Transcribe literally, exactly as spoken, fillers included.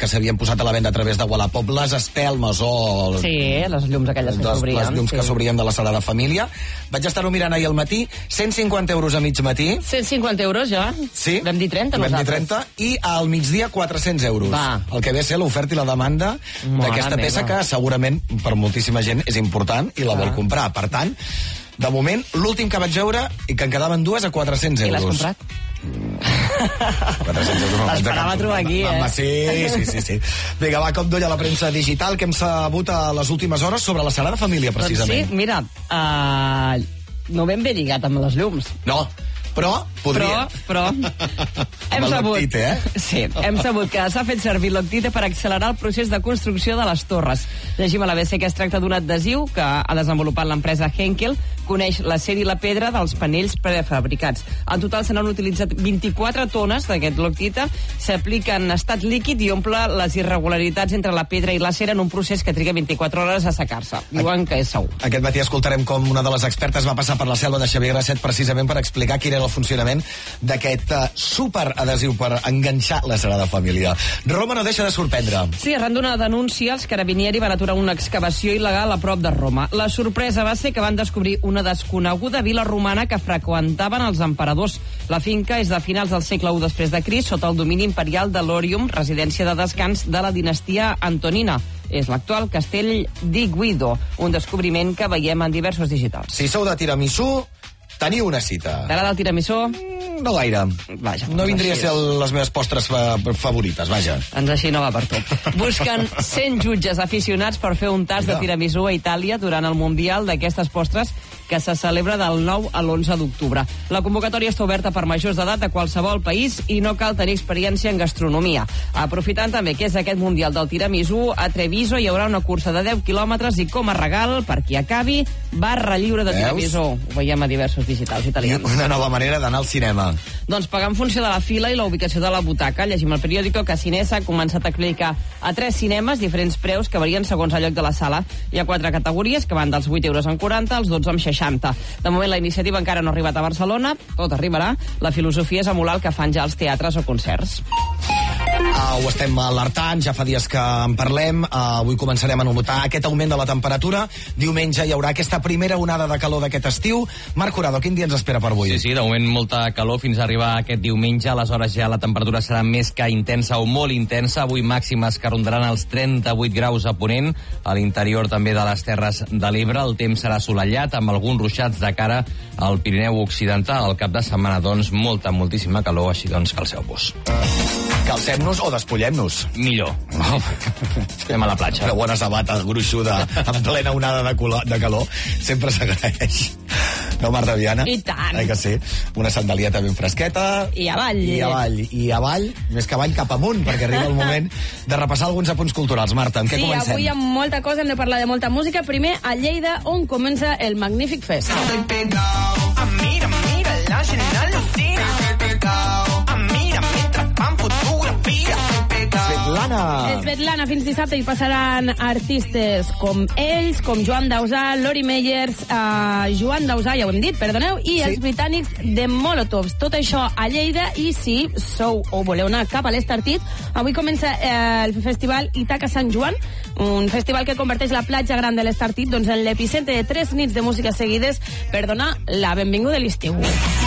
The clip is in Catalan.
que s'havien posat a la venda a través de Wallapop, les espelmes o... Sí, les llums aquelles que s'obrien. Les llums sí. que s'obrien de la Sagrada Família. Vaig estar-ho mirant ahir al matí, cent cinquanta euros a mig matí. cent cinquanta euros, ja? Sí. Vam dir trenta, Vam nosaltres. dir trenta, i al migdia quatre-cents euros. Va. El que ve a ser l'oferta i la demanda d'aquesta peça que segurament per moltíssima gent és important i la vol comprar. Per tant, de moment, l'últim que vaig veure i que en quedaven dues a quatre-cents euros. I l'has comprat? quatre-cents euros no L'esperava trobar aquí, eh? Home, sí, sí, sí, sí. Vinga, va, com d'ull a la premsa digital que hem sabut a les últimes hores sobre la Sagrada Família, precisament. Doncs sí, mira, uh, no ben bé lligat amb les llums. No, però podria. Però, però, hem el sabut, Loctite, eh? sí, hem sabut que s'ha fet servir l'Octite per accelerar el procés de construcció de les torres. Llegim a l'A B C que es tracta d'un adhesiu que ha desenvolupat l'empresa Henkel, coneix l'acer i la pedra dels panells prefabricats. En total se n'han utilitzat vint-i-quatre tones d'aquest Loctite, s'aplica en estat líquid i omple les irregularitats entre la pedra i l'acer en un procés que triga vint-i-quatre hores a assecar-se. Diuen que és segur. Aquest matí escoltarem com una de les expertes va passar per la selva de Xavier Grasset precisament per explicar quin era el funcionament d'aquest uh, superadhesiu per enganxar la Sagrada Família. Roma no deixa de sorprendre. Sí, arran d'una denúncia, els carabinieri van aturar una excavació il·legal a prop de Roma. La sorpresa va ser que van descobrir una desconeguda vila romana que freqüentaven els emperadors. La finca és de finals del segle u després de Crist, sota el domini imperial de l'Orium, residència de descans de la dinastia Antonina. És l'actual castell di Guido, un descobriment que veiem en diversos digitals. Si sou de tiramisú, teniu una cita. T'agrada el tiramisú? No gaire. Vaja, no vindria a així ser les meves postres fa favorites, vaja. Doncs així no va per tu. Busquen cent jutges aficionats per fer un tast de tiramisú a Itàlia durant el Mundial d'aquestes postres que se celebra del nou a l'onze d'octubre. La convocatòria està oberta per majors d'edat a qualsevol país i no cal tenir experiència en gastronomia. Aprofitant també que és aquest Mundial del tiramisú, a Treviso hi haurà una cursa de deu quilòmetres i com a regal, per qui acabi, barra lliure de tiramisú. Ho veiem a diversos digitals italians. Una nova manera d'anar al cinema. Doncs pagar en funció de la fila i la ubicació de la butaca. Llegim al periòdico que Cinesa ha començat a explicar a tres cinemes diferents preus que varien segons el lloc de la sala. Hi ha quatre categories que van dels vuit euros en quaranta als dotze en seixanta. De moment la iniciativa encara no ha arribat a Barcelona, tot arribarà. La filosofia és emular el que fan ja els teatres o concerts. Uh, ho estem alertant, ja fa dies que en parlem. Uh, avui començarem a notar aquest augment de la temperatura. Diumenge hi haurà aquesta primera onada de calor d'aquest estiu. Marc Curado, quin dia ens espera per avui? Sí, sí, de moment molta calor fins a arribar aquest diumenge. Aleshores ja la temperatura serà més que intensa o molt intensa. Avui màximes que rondaran els trenta-vuit graus a Ponent. A l'interior també de les Terres de l'Ebre el temps serà assolellat amb alguns ruixats de cara al Pirineu Occidental. Al cap de setmana, doncs, molta, moltíssima calor, així doncs calceu-vos. Calcem-nos o despullem-nos? Millor. Oh. Anem a la platja. Una bona sabata gruixuda en plena onada de, color, de calor sempre s'agraeix. No, Marta Viana? I tant. Eh que sí? Una sandalieta ben fresqueta. I avall. I avall. I avall, més que avall, cap amunt, perquè arriba el moment de repassar alguns apunts culturals. Marta, amb què sí, comencem? Sí, avui amb molta cosa, hem de parlar de molta música. Primer, a Lleida, on comença el Magnífic Fest. Mira, mira, la gent al·lucina. Mira, mentre fan fotografia. Svetlana. Svetlana, fins dissabte hi passaran artistes com ells, com Joan Dausà, Lori Meyers, uh, Joan Dausà, ja ho hem dit, perdoneu, i sí. els britànics de Molotovs. Tot això a Lleida, i si sou o voleu anar cap a l'Estartit, avui comença eh, el festival Itaca Sant Joan, un festival que converteix la platja gran de l'Estartit doncs, en l'epicentre de tres nits de música seguides per donar la benvinguda a l'estiu.